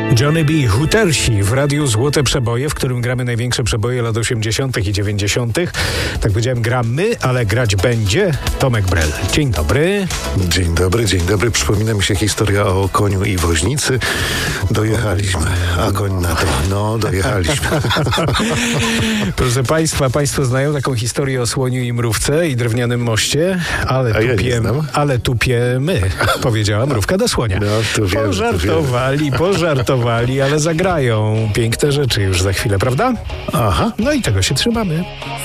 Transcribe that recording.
Johnny B. Hootersi w Radiu Złote Przeboje, w którym gramy największe przeboje lat 80. i 90. Tak powiedziałem, gramy, ale grać będzie Tomek Brel. Dzień dobry. Dzień dobry, dzień dobry. Przypomina mi się historia o koniu i woźnicy. Dojechaliśmy. A koń na to. No, dojechaliśmy. Proszę Państwa, Państwo znają taką historię o słoniu i mrówce i drewnianym moście, ale tupiemy, powiedziała mrówka do słonia. No, to wiem, Pożartowali, ale zagrają piękne rzeczy już za chwilę, prawda? Aha. No i tego się trzymamy.